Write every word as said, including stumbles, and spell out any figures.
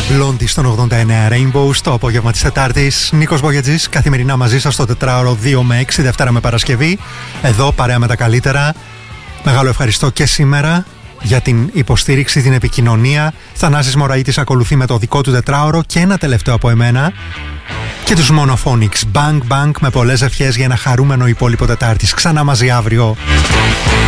Blondie στον ογδόντα εννέα Rainbow στο απόγευμα της Τετάρτης. Νίκος Μπογιατζής, καθημερινά μαζί σας στο τετράωρο δύο με έξι, Δευτέρα με Παρασκευή. Εδώ παρέα με τα καλύτερα. Μεγάλο ευχαριστώ και σήμερα για την υποστήριξη, την επικοινωνία. Θανάσης Μωραΐτης ακολουθεί με το δικό του τετράωρο και ένα τελευταίο από εμένα. Και τους Monophonics. Bang Bang με πολλές ευχές για ένα χαρούμενο υπόλοιπο Τετάρτης. Ξανά μαζί αύριο.